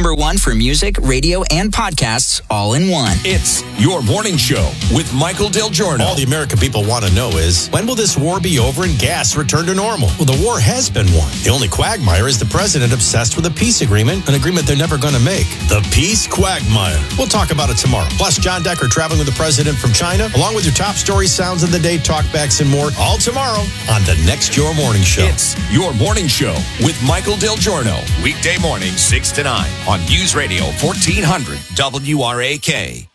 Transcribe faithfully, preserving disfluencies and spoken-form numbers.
number one for music, radio, and podcasts all in one. It's Your Morning Show with Michael Del Giorno. All the American people want to know is, when will this war be over and gas return to normal? Well, the war has been won. The only quagmire is the president obsessed with a peace agreement, an agreement they're never going to make. The peace quagmire. We'll talk about it tomorrow. Plus, John Decker traveling with the president from China, along with your top stories, sounds of the day, talkbacks, and more, all tomorrow on the next Your Morning Show. It's Your Morning Show with Michael Del Giorno. Weekday morning, six to nine on News Radio fourteen hundred W R A K.